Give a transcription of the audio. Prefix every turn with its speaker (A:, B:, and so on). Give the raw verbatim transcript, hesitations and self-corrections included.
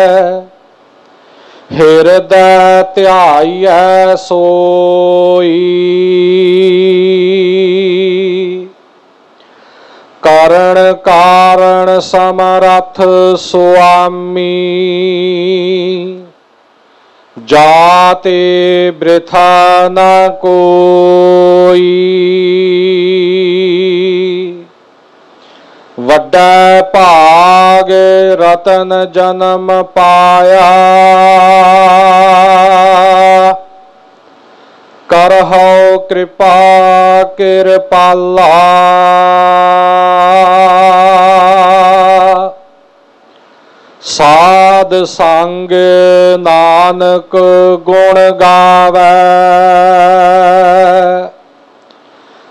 A: ਹਿਰਦੈ ਧਿਆਈਐ ਸੋਈ। ਕਰਨ ਕਾਰਣ ਸਮਰੱਥ ਸੁਆਮੀ। ਜਾਤੇ ਬ੍ਰਿਥਾ ਨ ਕੋਈ। ਵੱਡਾ ਭਾਗ ਰਤਨ ਜਨਮ ਪਾਇਆ। ਕਰਹੁ ਕਿਰਪਾ ਕਿਰਪਾਲਾ। ਸਾਧ ਸੰਗ ਨਾਨਕ ਗੁਣ ਗਾਵੈ।